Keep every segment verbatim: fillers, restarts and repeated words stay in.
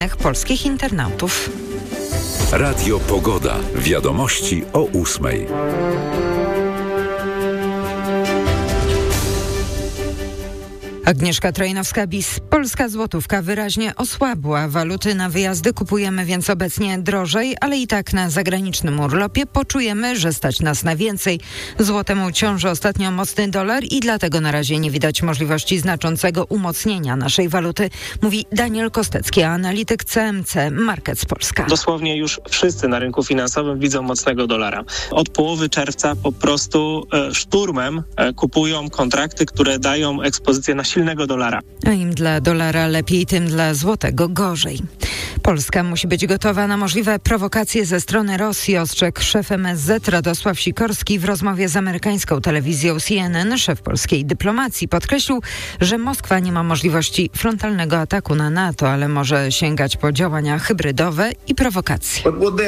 polskich internautów. Radio Pogoda. Wiadomości o ósmej. Agnieszka Trojnowska-Bis. Polska złotówka wyraźnie osłabła. Waluty na wyjazdy kupujemy więc obecnie drożej, ale i tak na zagranicznym urlopie poczujemy, że stać nas na więcej. Złotemu ciąży ostatnio mocny dolar i dlatego na razie nie widać możliwości znaczącego umocnienia naszej waluty, mówi Daniel Kostecki, analityk C M C Markets Polska. Dosłownie już wszyscy na rynku finansowym widzą mocnego dolara. Od połowy czerwca po prostu e, szturmem e, kupują kontrakty, które dają ekspozycję na silnego dolara. A im dla dolara lepiej, tym dla złotego gorzej. Polska musi być gotowa na możliwe prowokacje ze strony Rosji, ostrzegł szef M S Z Radosław Sikorski w rozmowie z amerykańską telewizją C N N. Szef polskiej dyplomacji podkreślił, że Moskwa nie ma możliwości frontalnego ataku na NATO, ale może sięgać po działania hybrydowe i prowokacje.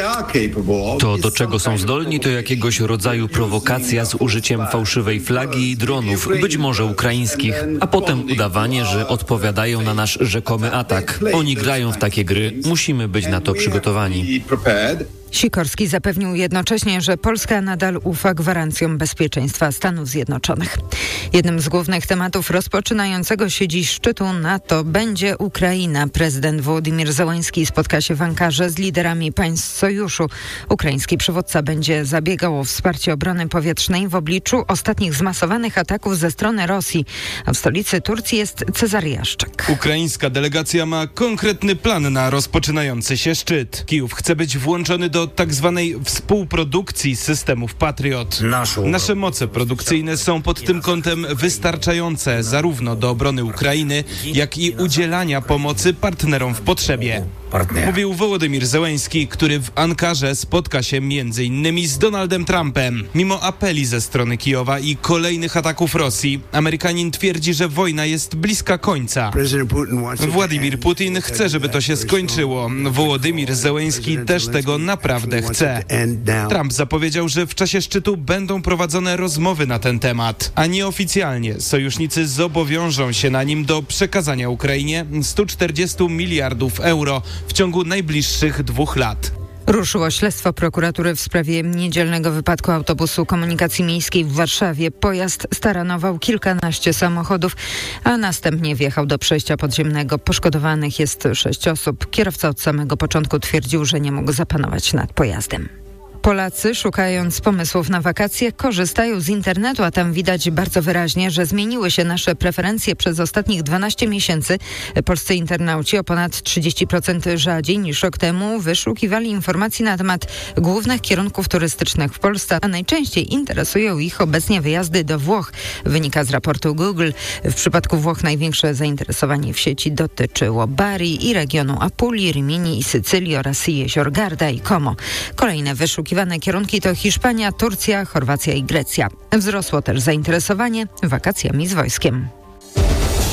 To, do czego są zdolni, to jakiegoś rodzaju prowokacja z użyciem fałszywej flagi i dronów, być może ukraińskich, a potem udawanie, że odpowiadają na nasz rzekomy atak. Oni grają w takie gry. Musimy być na to przygotowani. Sikorski zapewnił jednocześnie, że Polska nadal ufa gwarancjom bezpieczeństwa Stanów Zjednoczonych. Jednym z głównych tematów rozpoczynającego się dziś szczytu NATO będzie Ukraina. Prezydent Wołodymyr Zełenski spotka się w Ankarze z liderami państw sojuszu. Ukraiński przywódca będzie zabiegał o wsparcie obrony powietrznej w obliczu ostatnich zmasowanych ataków ze strony Rosji. A w stolicy Turcji jest Cezary Jaszczak. Ukraińska delegacja ma konkretny plan na rozpoczynający się szczyt. Kijów chce być włączony do tak zwanej współprodukcji systemów Patriot. Nasze moce produkcyjne są pod tym kątem wystarczające zarówno do obrony Ukrainy, jak i udzielania pomocy partnerom w potrzebie. Mówił Wołodymyr Zełenski, który w Ankarze spotka się między innymi z Donaldem Trumpem. Mimo apeli ze strony Kijowa i kolejnych ataków Rosji, Amerykanin twierdzi, że wojna jest bliska końca. Władimir Putin chce, żeby to się skończyło. Wołodymyr Zełenski też tego naprawdę chce. Trump zapowiedział, że w czasie szczytu będą prowadzone rozmowy na ten temat, a nieoficjalnie sojusznicy zobowiążą się na nim do przekazania Ukrainie sto czterdzieści miliardów euro w ciągu najbliższych dwóch lat. Ruszyło śledztwo prokuratury w sprawie niedzielnego wypadku autobusu komunikacji miejskiej w Warszawie. Pojazd staranował kilkanaście samochodów, a następnie wjechał do przejścia podziemnego. Poszkodowanych jest sześć osób. Kierowca od samego początku twierdził, że nie mógł zapanować nad pojazdem. Polacy, szukając pomysłów na wakacje, korzystają z internetu, a tam widać bardzo wyraźnie, że zmieniły się nasze preferencje przez ostatnich dwanaście miesięcy. Polscy internauci o ponad trzydzieści procent rzadziej niż rok temu wyszukiwali informacji na temat głównych kierunków turystycznych w Polsce, a najczęściej interesują ich obecnie wyjazdy do Włoch, wynika z raportu Google. W przypadku Włoch największe zainteresowanie w sieci dotyczyło Bari i regionu Apulii, Rimini i Sycylii oraz jezior Garda i Como. Kolejne wyszukiwania kierunki to Hiszpania, Turcja, Chorwacja i Grecja. Wzrosło też zainteresowanie wakacjami z wojskiem.